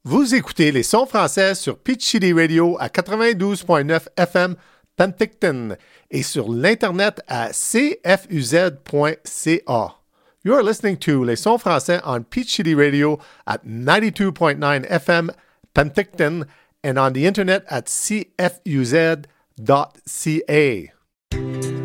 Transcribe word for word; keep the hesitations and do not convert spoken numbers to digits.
Vous écoutez les sons français sur Peach City Radio à quatre-vingt-douze virgule neuf F M Penticton et sur l'Internet à c f u z point c a. You are listening to Les Sons Français on Peach City Radio at ninety-two point nine F M Penticton and on the Internet at c f u z dot c a.